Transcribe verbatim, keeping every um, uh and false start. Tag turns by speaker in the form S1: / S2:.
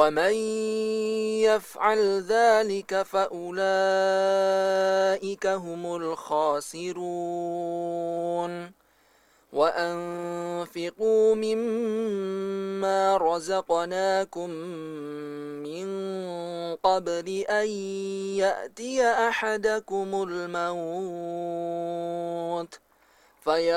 S1: ومن يفعل ذلك فأولئك هم الخاسرون وأنفقوا مما رزقناكم من قبل أن يأتي أحدكم الموت